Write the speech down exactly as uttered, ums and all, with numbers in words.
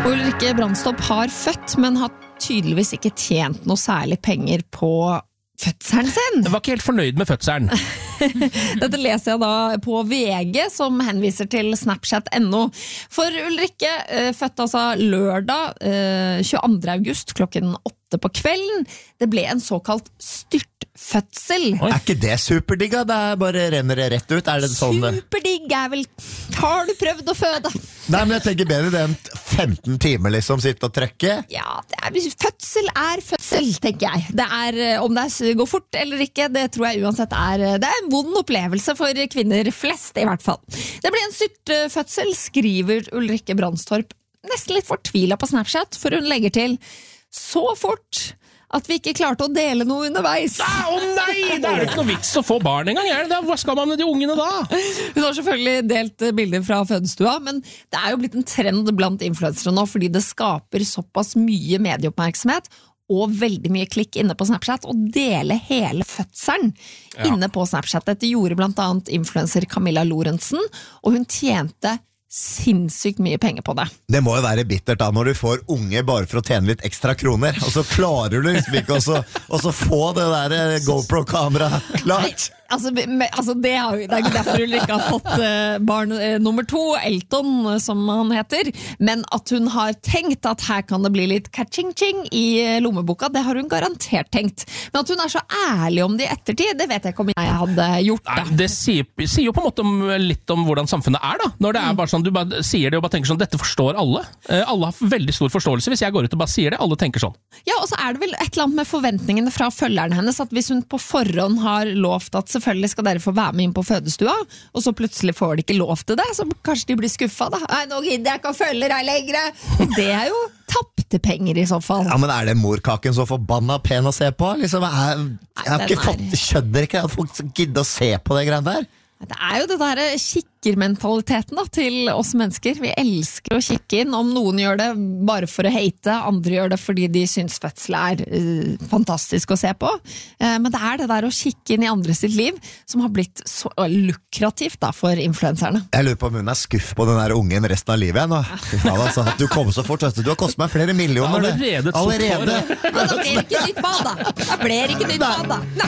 Ulrikke Brandstorp har født, men har tydeligvis ikke tjent noe særlig penger på fødselen sin. Jeg var ikke helt fornøyd med fødselen. Dette leser jeg da på V G, som henviser til Snapchat punktum no. For Ulrikke eh, fødte altså lørdag eh, tjueandre august klokken åtte på kvelden. Det ble en såkalt styrtfødsel. Oi. Er ikke det superdigga? Det er bare renner det rett ut. Er det sånn? Superdigg er vel... Har du prøvd å føde? Nei, men jeg tenker bedre det enn femten timer liksom sitte og trekke. Ja, det er, fødsel er fødsel, tenker jeg. Det er, om det er, går fort eller ikke, det tror jeg uansett er, det er en vond opplevelse for kvinner flest i hvert fall. Det ble en styrtfødsel, skriver Ulrikke Brandstorp nesten litt fortvilet på Snapchat, for hun legger til så fort at vi ikke klarte å dele noe underveis. Å ah, nei, det er jo ikke noe vits å få barn engang, er det? Hva skal man med de ungene da? Hun har selvfølgelig delt bilder fra fødestua, men det er jo blitt en trend blant influensere nå, fordi det skaper såpass mye medieoppmerksomhet, og veldig mye klikk inne på Snapchat, og dele hele fødselen ja. Inne på Snapchat. Dette gjorde blant annet influencer Camilla Lorentzen, og hun tjente sinnssykt mye penger på det. Det må jo være bittert da, når du får unge bare for å tjene litt ekstra kroner, og så klarer du liksom ikke å få det der GoPro-kamera klart. Altså, altså det, er, det er ikke derfor hun ikke har fått uh, barn uh, nummer to, Elton, som han heter, men at hun har tenkt at her kan det bli litt catching-ching i lommeboka, det har hun garantert tenkt. Men at hun er så ærlig om det i ettertid, det vet jeg ikke om jeg hadde gjort. Da. Nei, det sier, sier jo på en måte om, litt om hvordan samfunnet er da, når det er bare sånn, du bare sier det og bare tenker sånn, dette forstår alle. Uh, alle har veldig stor forståelse hvis jeg går ut og bare sier det, alle tenker sånn. Ja, og så er det vel et eller annet med forventningene fra følgerne hennes, at hvis hun på forhånd har lovt at selvfølgelig skal dere få være med inn på fødestua, og så plutselig får de ikke lov til det, så kanskje de blir skuffet da. Nei, nå gidder jeg ikke å følge deg lenger. Det er jo tappte penger i så fall. Ja, men er det morkaken så forbanna pen å se på? Liksom, jeg, jeg har ikke fått, skjønner ikke at folk gidder å se på det greiene der. Det er jo det der kikkermentaliteten da, til oss mennesker. Vi elsker å kikke inn. Om noen gjør det bare for å hate, andre gjør det fordi de syns fødsel er uh, fantastisk å se på. Uh, men det er det der å kikke inn i andre sitt liv som har blitt så lukrativt da, for influenserne. Jeg lurer på om hun er skuff på den der ungen resten av livet nå. Ja, altså, du kom så fort, du har kostet meg flere millioner. Allerede. Allerede. Ja, da ble det ikke nytt bad da. Da ble det ikke nytt bad da. Nei.